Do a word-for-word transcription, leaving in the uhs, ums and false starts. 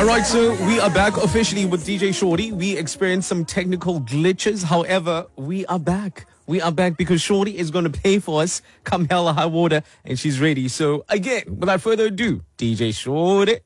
All right, so we are back officially with D J Shorty. We experienced some technical glitches. However, we are back. We are back because Shorty is going to pay for us come hell or high water, and she's ready. So again, without further ado, D J Shorty.